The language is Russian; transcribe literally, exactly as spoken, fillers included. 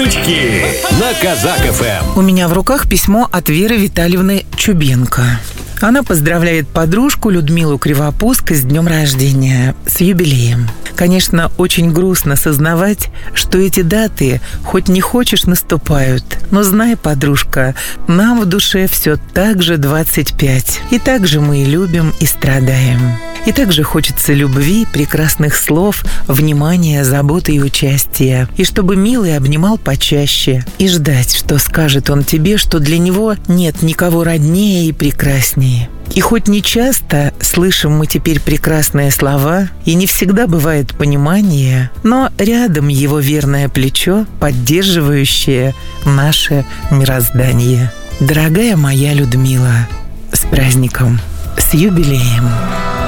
Шутки на Казак эф эм. У меня в руках письмо от Веры Витальевны Чубенко. Она поздравляет подружку Людмилу Кривопуск с днем рождения, с юбилеем. Конечно, очень грустно сознавать, что эти даты, хоть не хочешь, наступают. Но знай, подружка, нам в душе все так же двадцать пять. И так же мы и любим, и страдаем. И также хочется любви, прекрасных слов, внимания, заботы и участия. И чтобы милый обнимал почаще. И ждать, что скажет он тебе, что для него нет никого роднее и прекраснее. И хоть не часто слышим мы теперь прекрасные слова, и не всегда бывает понимание, но рядом его верное плечо, поддерживающее наше мироздание. Дорогая моя Людмила, с праздником, с юбилеем!